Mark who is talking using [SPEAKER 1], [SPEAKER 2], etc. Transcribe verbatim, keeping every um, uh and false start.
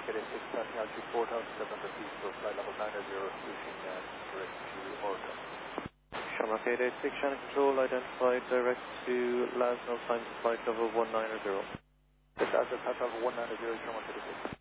[SPEAKER 1] eighty-six, passing altitude four thousand seven hundred feet, so flight level nine zero, switching uh, direct to Orca.
[SPEAKER 2] Shamrock eight eight six, Shannon Control, identified direct to Lasno, time to flight level one nine zero.
[SPEAKER 1] This is flight level one nine zero, Shamrock eight eight six.